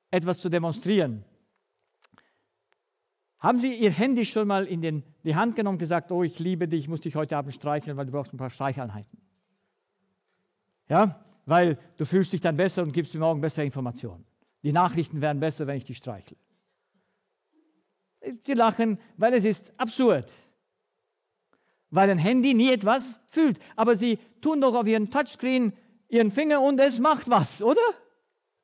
etwas zu demonstrieren. Haben Sie Ihr Handy schon mal in die Hand genommen und gesagt, oh, ich liebe dich, ich muss dich heute Abend streicheln, weil du brauchst ein paar Streicheinheiten. Ja, weil du fühlst dich dann besser und gibst mir morgen bessere Informationen. Die Nachrichten werden besser, wenn ich dich streichle. Sie lachen, weil es ist absurd. Weil ein Handy nie etwas fühlt. Aber Sie tun doch auf Ihren Touchscreen Ihren Finger und es macht was, oder?